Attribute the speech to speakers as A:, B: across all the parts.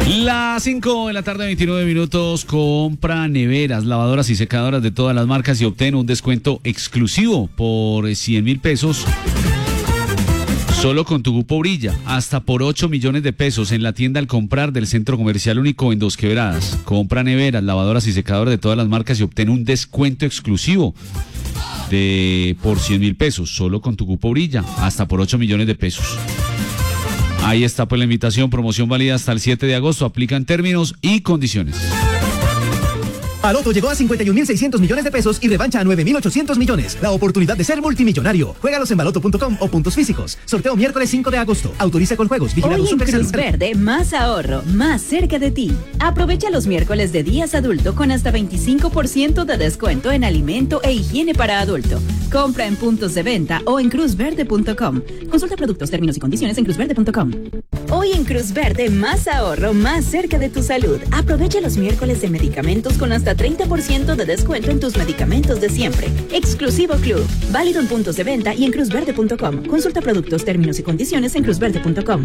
A: Las 5 de la tarde, 29 minutos. Compra neveras, lavadoras y secadoras de todas las marcas y obtén un descuento exclusivo por 100.000 pesos. Solo con tu cupo Brilla, hasta por 8 millones de pesos en la tienda Al Comprar del Centro Comercial Único en Dos Quebradas. Compra neveras, lavadoras y secadoras de todas las marcas y obtén un descuento exclusivo por 100.000 pesos. Solo con tu cupo Brilla, hasta por 8 millones de pesos. Ahí está pues la invitación, promoción válida hasta el 7 de agosto. Aplican términos y condiciones.
B: Baloto llegó a 51.600 millones de pesos y revancha a 9.800 millones. La oportunidad de ser multimillonario. Juégalos en baloto.com o puntos físicos. Sorteo miércoles 5 de agosto. Autoriza con juegos.
C: Hoy en Cruz Verde, más ahorro, más cerca de ti. Aprovecha los miércoles de días adulto con hasta 25% de descuento en alimento e higiene para adulto. Compra en puntos de venta o en cruzverde.com. Consulta productos, términos y condiciones en cruzverde.com. Hoy en Cruz Verde, más ahorro, más cerca de tu salud. Aprovecha los miércoles de medicamentos con hasta 30% de descuento en tus medicamentos de siempre. Exclusivo Club. Válido en puntos de venta y en cruzverde.com. Consulta productos, términos y condiciones en cruzverde.com.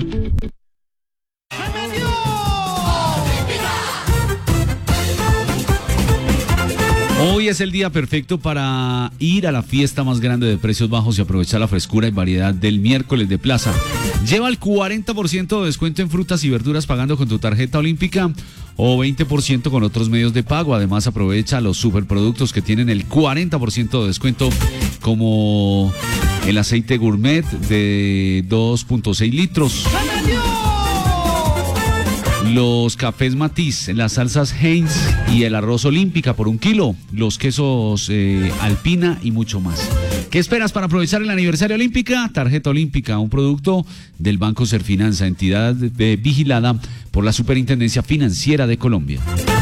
A: Hoy es el día perfecto para ir a la fiesta más grande de precios bajos y aprovechar la frescura y variedad del miércoles de plaza. Lleva el 40% de descuento en frutas y verduras pagando con tu tarjeta olímpica o 20% con otros medios de pago. Además, aprovecha los superproductos que tienen el 40% de descuento, como el aceite gourmet de 2.6 litros. Los cafés Matiz, las salsas Heinz y el arroz Olímpica por 1 kilo, los quesos Alpina y mucho más. ¿Qué esperas para aprovechar el aniversario Olímpica? Tarjeta Olímpica, un producto del Banco Serfinanza, entidad vigilada por la Superintendencia Financiera de Colombia.